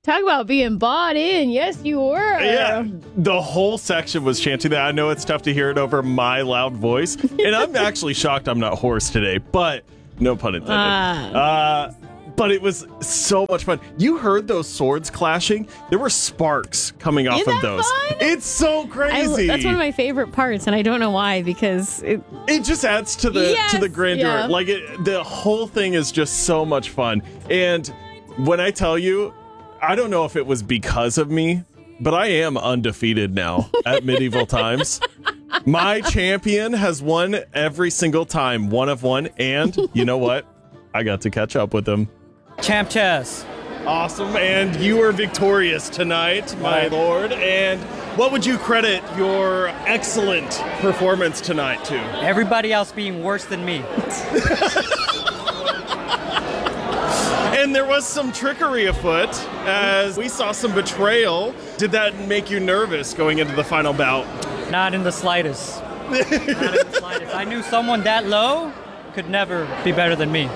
Talk about being bought in. Yes, you were. Yeah, the whole section was chanting that. I know it's tough to hear it over my loud voice. And I'm actually shocked I'm not hoarse today, but no pun intended. But it was so much fun. You heard those swords clashing? There were sparks coming off of those. Fun? It's so crazy. That's one of my favorite parts, and I don't know why, because it just adds to the grandeur. Yeah. Like the whole thing is just so much fun. And when I tell you, I don't know if it was because of me, but I am undefeated now at Medieval Times. My champion has won every single time, one of one, and you know what? I got to catch up with him. Champ Chess. Awesome, and you were victorious tonight, my lord. And what would you credit your excellent performance tonight to? Everybody else being worse than me. And there was some trickery afoot, as we saw some betrayal. Did that make you nervous going into the final bout? Not in the slightest. Not in the slightest. I knew someone that low could never be better than me.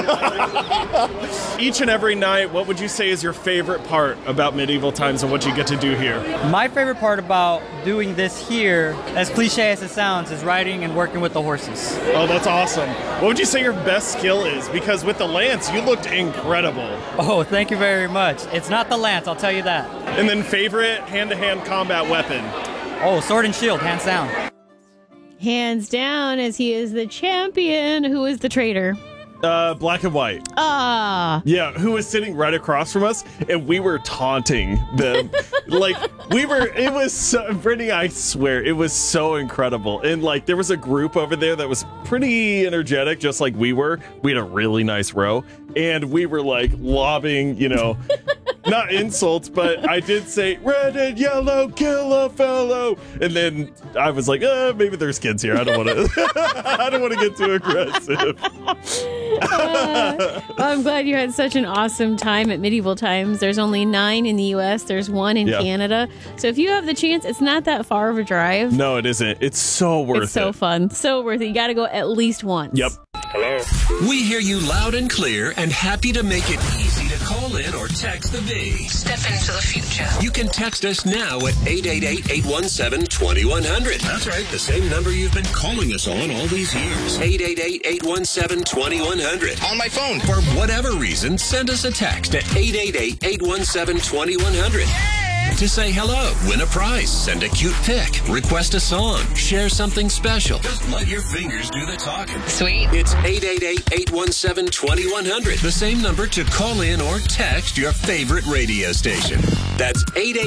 Each and every night, what would you say is your favorite part about Medieval Times and what you get to do here? My favorite part about doing this here, as cliche as it sounds, is riding and working with the horses. Oh, that's awesome. What would you say your best skill is? Because with the lance, you looked incredible. Oh, thank you very much. It's not the lance, I'll tell you that. And then favorite hand-to-hand combat weapon? Oh, sword and shield, hands down. hands down, as he is the champion. Who is the traitor? Black and White. Yeah, who was sitting right across from us, and we were taunting them. It was so, Brittany, I swear, it was so incredible. And there was a group over there that was pretty energetic, just like we were. We had a really nice row, and we were lobbing, not insults, but I did say, red and yellow, kill a fellow. And then I was like, maybe there's kids here. I don't want to, I don't want to get too aggressive. Well, I'm glad you had such an awesome time at Medieval Times. There's only 9 in the U.S. There's 1 in Canada. So if you have the chance, it's not that far of a drive. No, it isn't. It's so worth it. It's so fun. So worth it. You got to go at least once. Yep. Hello. We hear you loud and clear and happy to make it easy to call in or text the V. Step into the future. You can text us now at 888-817-2100. That's right, the same number you've been calling us on all these years. 888-817-2100. On my phone. For whatever reason, send us a text at 888-817-2100. To say hello, win a prize, send a cute pic, request a song, share something special. Just let your fingers do the talking. Sweet. It's 888-817-2100. The same number to call in or text your favorite radio station. That's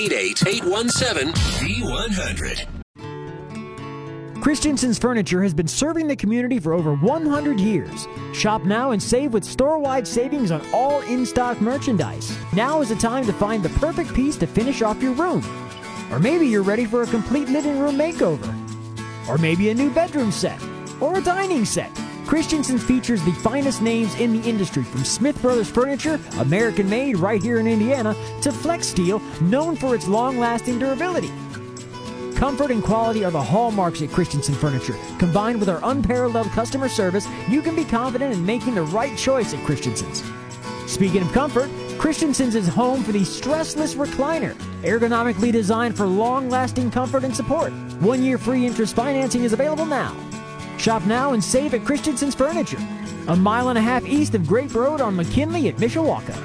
888-817-V100. Christensen's Furniture has been serving the community for over 100 years. Shop now and save with store-wide savings on all in-stock merchandise. Now is the time to find the perfect piece to finish off your room. Or maybe you're ready for a complete living room makeover. Or maybe a new bedroom set. Or a dining set. Christensen's features the finest names in the industry, from Smith Brothers Furniture, American-made right here in Indiana, to Flex Steel, known for its long-lasting durability. Comfort and quality are the hallmarks at Christensen Furniture. Combined with our unparalleled customer service, you can be confident in making the right choice at Christensen's. Speaking of comfort, Christensen's is home for the stressless recliner, ergonomically designed for long-lasting comfort and support. 1-year free interest financing is available now. Shop now and save at Christensen's Furniture, a mile and a half east of Grape Road on McKinley at Mishawaka.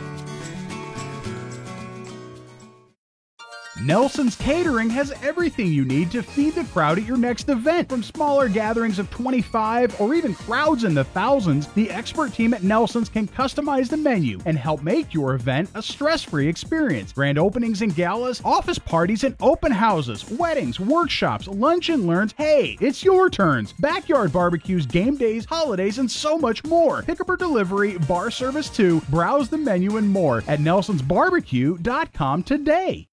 Nelson's Catering has everything you need to feed the crowd at your next event. From smaller gatherings of 25 or even crowds in the thousands, the expert team at Nelson's can customize the menu and help make your event a stress-free experience. Grand openings and galas, office parties and open houses, weddings, workshops, lunch and learns. Hey, it's your turns. Backyard barbecues, game days, holidays, and so much more. Pickup or delivery, bar service too. Browse the menu and more at nelsonsbarbecue.com today.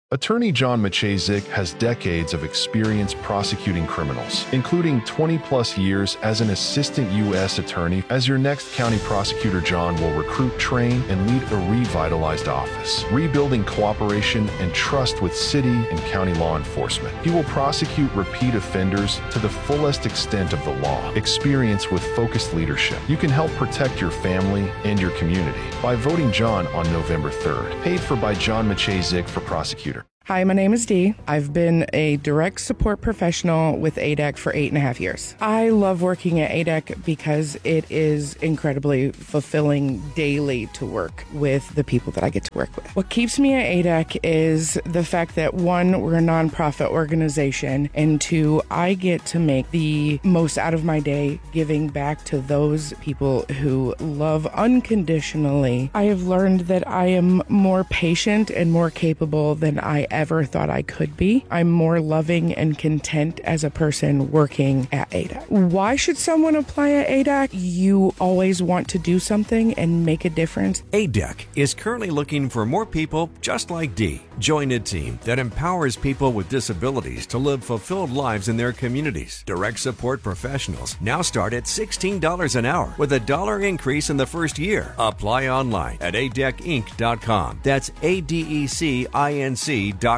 Attorney John Maciejczyk has decades of experience prosecuting criminals, including 20-plus years as an assistant U.S. attorney. As your next county prosecutor, John will recruit, train, and lead a revitalized office, rebuilding cooperation and trust with city and county law enforcement. He will prosecute repeat offenders to the fullest extent of the law. Experience with focused leadership. You can help protect your family and your community by voting John on November 3rd. Paid for by John Maciejczyk for prosecutor. Hi, my name is Dee. I've been a direct support professional with ADEC for 8.5 years. I love working at ADEC because it is incredibly fulfilling daily to work with the people that I get to work with. What keeps me at ADEC is the fact that, one, we're a nonprofit organization, and two, I get to make the most out of my day giving back to those people who love unconditionally. I have learned that I am more patient and more capable than I ever thought I could be. I'm more loving and content as a person working at ADEC. Why should someone apply at ADEC? You always want to do something and make a difference. ADEC is currently looking for more people just like Dee. Join a team that empowers people with disabilities to live fulfilled lives in their communities. Direct support professionals now start at $16 an hour with a $1 increase in the first year. Apply online at adecinc.com. That's ADECINC.com.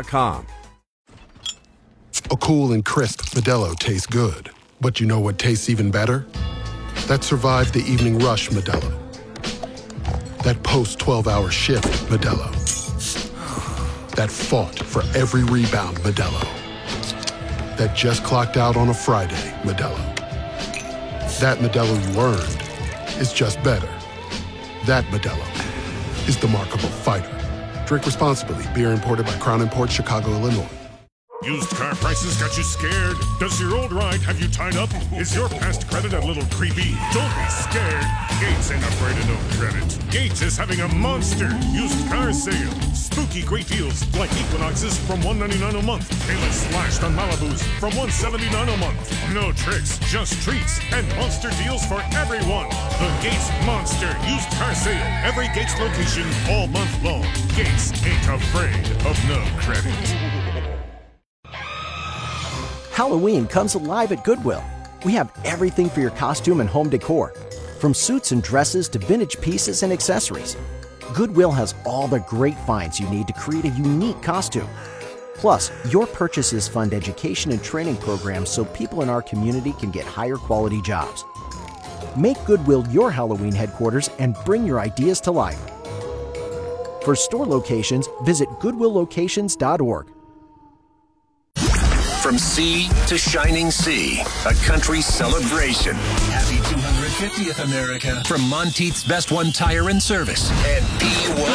A cool and crisp Modelo tastes good. But you know what tastes even better? That survived the evening rush Modelo. That post-12-hour shift Modelo. That fought for every rebound Modelo. That just clocked out on a Friday Modelo. That Modelo you earned is just better. That Modelo is the markable fighter. Drink responsibly. Beer imported by Crown Imports, Chicago, Illinois. Used car prices got you scared? Does your old ride have you tied up? Is your past credit a little creepy? Don't be scared. Gates ain't afraid of no credit. Gates is having a monster used car sale. Spooky great deals like Equinoxes from $199 a month. Payless slashed on Malibus from $179 a month. No tricks, just treats and monster deals for everyone. The Gates Monster used car sale. Every Gates location all month long. Gates ain't afraid of no credit. Halloween comes alive at Goodwill. We have everything for your costume and home decor, from suits and dresses to vintage pieces and accessories. Goodwill has all the great finds you need to create a unique costume. Plus, your purchases fund education and training programs so people in our community can get higher quality jobs. Make Goodwill your Halloween headquarters and bring your ideas to life. For store locations, visit goodwilllocations.org. From sea to shining sea, a country celebration. Happy 250th America from Monteith's Best One Tire and Service and B1.